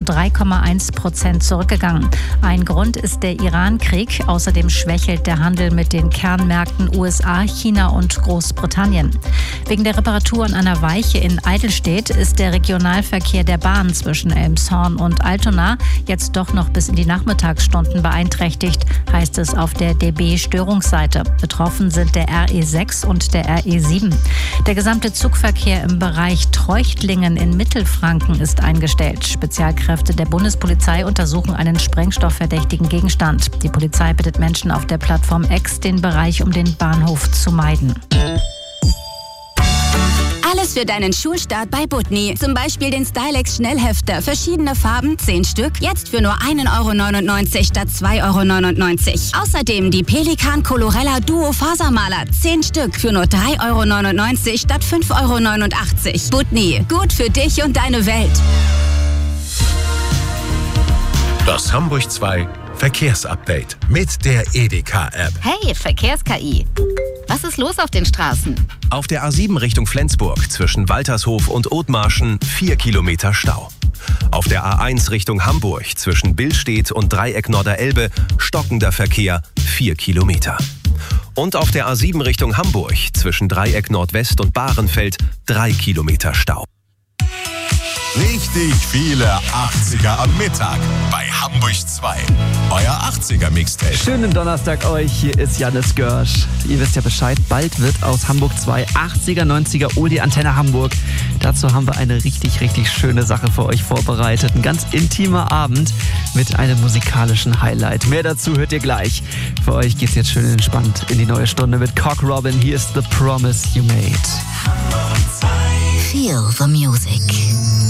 3,1% zurückgegangen. Ein Grund ist der Iran-Krieg. Außerdem schwächelt der Handel mit den Kernmärkten USA, China und Großbritannien. Wegen der Reparatur an einer Weiche in Eidelstedt ist der Regionalverkehr der Bahn zwischen Elmshorn und Altona jetzt doch noch bis in die Nachmittagsstunden beeinträchtigt, heißt es auf der DB-Störungsseite. Betroffen sind der RE6 und der RE7. Der gesamte Zugverkehr im Bereich Treuchtlingen in Mittelfranken ist eingestellt. Spezialkräfte der Bundespolizei untersuchen einen sprengstoffverdächtigen Gegenstand. Die Polizei bittet Menschen auf der Plattform X, den Bereich um den Bahnhof zu meiden. Alles für deinen Schulstart bei Budni. Zum Beispiel den Stylex Schnellhefter. Verschiedene Farben, 10 Stück. Jetzt für nur 1,99 € statt 2,99 €. Außerdem die Pelikan Colorella Duo Fasermaler. 10 Stück für nur 3,99 € statt 5,89 €. Budni. Gut für dich und deine Welt. Das Hamburg 2 Verkehrsupdate mit der Edeka-App. Hey, Verkehrs-KI. Was ist los auf den Straßen? Auf der A7 Richtung Flensburg zwischen Waltershof und Othmarschen 4 Kilometer Stau. Auf der A1 Richtung Hamburg zwischen Billstedt und Dreieck Norderelbe stockender Verkehr 4 Kilometer. Und auf der A7 Richtung Hamburg zwischen Dreieck Nordwest und Bahrenfeld 3 Kilometer Stau. Richtig viele 80er am Mittag bei Hamburg 2. Euer 80er Mixtape. Schönen Donnerstag euch, hier ist Jannis Görsch. Ihr wisst ja Bescheid, bald wird aus Hamburg 2 80er, 90er Oldie Antenne Hamburg. Dazu haben wir eine richtig, richtig schöne Sache für euch vorbereitet. Ein ganz intimer Abend mit einem musikalischen Highlight. Mehr dazu hört ihr gleich. Für euch geht's jetzt schön entspannt in die neue Stunde mit Cock Robin. Hier ist The Promise You Made. Feel the music.